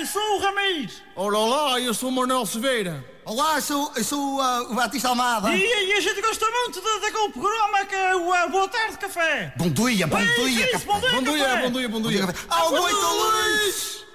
bem, sou o Ramires. Ora lá, eu sou o Manuel Silveira. Olá, eu sou o Batista Almada. E a gente gosta muito daquele programa que é o Boa Tarde Café. Bom dia, Isso, café. bom dia, Bom dia, café. bom dia, bom dia. Ao noite, Luís!